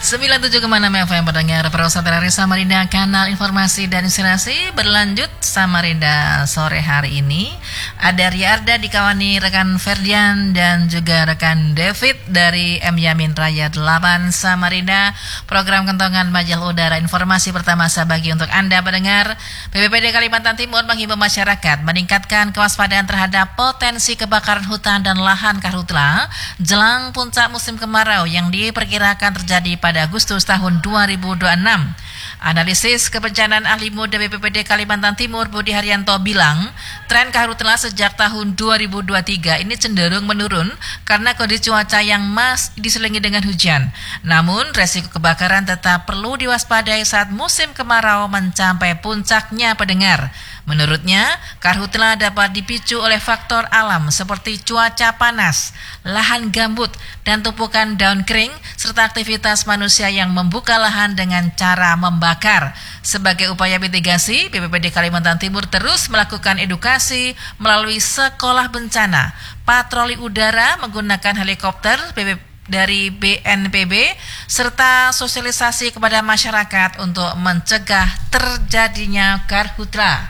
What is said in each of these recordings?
97,6 FM pendengar Praustara Samarinda, kanal informasi dan inspirasi. Berlanjut Samarinda sore hari ini ada Riarda dikawani rekan Ferdian dan juga rekan David dari M Yamin Raya 8 Samarinda. Program Kentongan Majalah Udara, informasi pertama saya bagi untuk Anda pendengar. BPBD Kalimantan Timur menghimbau masyarakat meningkatkan kewaspadaan terhadap potensi kebakaran hutan dan lahan karhutla jelang puncak musim kemarau yang diperkirakan terjadi pada Agustus tahun 2026. Analisis kebencanaan ahli muda BPBD Kalimantan Timur Budi Haryanto bilang, tren karhutla sejak tahun 2023 ini cenderung menurun karena kondisi cuaca yang masih diselingi dengan hujan. Namun, resiko kebakaran tetap perlu diwaspadai saat musim kemarau mencapai puncaknya pendengar. Menurutnya, karhutla dapat dipicu oleh faktor alam seperti cuaca panas, lahan gambut, dan tumpukan daun kering, serta aktivitas manusia yang membuka lahan dengan cara membakar. Sebagai upaya mitigasi, BPBD Kalimantan Timur terus melakukan edukasi melalui sekolah bencana, patroli udara menggunakan helikopter dari BNPB, serta sosialisasi kepada masyarakat untuk mencegah terjadinya karhutla.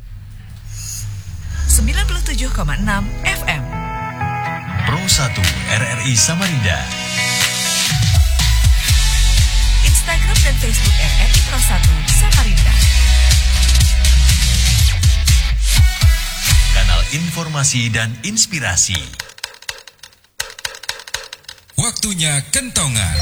97,6 FM Pro 1 RRI Samarinda. Instagram dan Facebook RRI Pro 1 Samarinda. Kanal informasi dan inspirasi. Waktunya kentongan.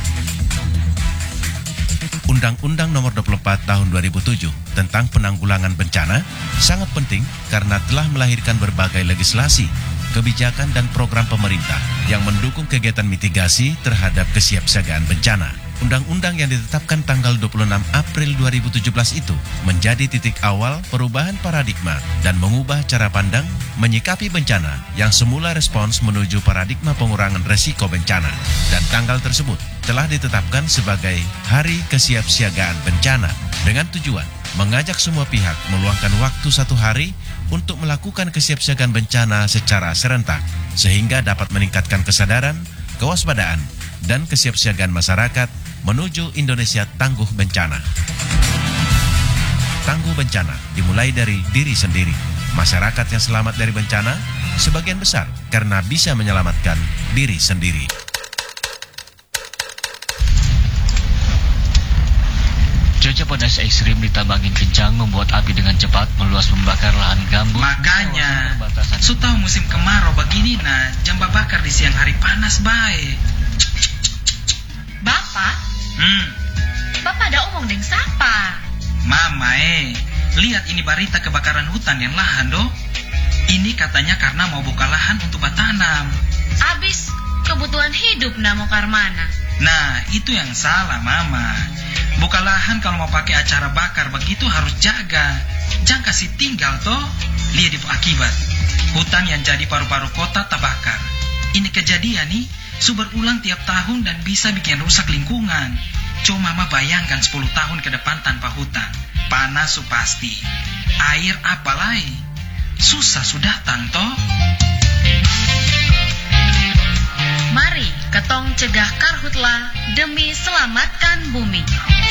Undang-Undang Nomor 24 Tahun 2007 tentang penanggulangan bencana sangat penting karena telah melahirkan berbagai legislasi, kebijakan dan program pemerintah yang mendukung kegiatan mitigasi terhadap kesiapsiagaan bencana. Undang-undang yang ditetapkan tanggal 26 April 2017 itu menjadi titik awal perubahan paradigma dan mengubah cara pandang menyikapi bencana yang semula respons menuju paradigma pengurangan resiko bencana. Dan tanggal tersebut telah ditetapkan sebagai Hari Kesiapsiagaan Bencana dengan tujuan mengajak semua pihak meluangkan waktu 1 hari untuk melakukan kesiapsiagaan bencana secara serentak sehingga dapat meningkatkan kesadaran, kewaspadaan, dan kesiapsiagaan masyarakat menuju Indonesia tangguh bencana. Tangguh bencana dimulai dari diri sendiri. Masyarakat yang selamat dari bencana sebagian besar karena bisa menyelamatkan diri sendiri. Cuaca panas ekstrim ditambah angin kencang membuat api dengan cepat meluas membakar lahan gambut. Makanya, tahu musim kemarau begini jam bakar di siang hari panas baik. Bapak? Bapak ada omong deng siapa? Mama lihat ini berita kebakaran hutan yang lahan doh. Ini katanya karena mau buka lahan untuk bertanam. Abis kebutuhan hidup mau karmana. Nah, itu yang salah Mama. Buka lahan kalau mau pakai acara bakar begitu harus jaga. Jangan kasih tinggal toh. Lihat di akibat. Hutan yang jadi paru-paru kota terbakar. Ini kejadian nih berulang tiap tahun dan bisa bikin rusak lingkungan. Cuma Mama bayangkan 10 tahun ke depan tanpa hutan. Panas pasti. Air apalagi. Susah sudah toh. Mari ketong cegah karhutla demi selamatkan bumi.